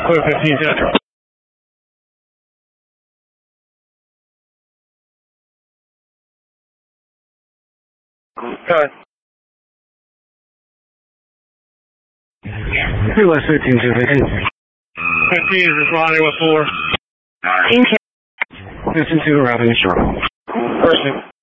Clear 15 Central. Cut. 3 West 13 to 15. 15 is responding with 4. 15 to arriving in short. Person.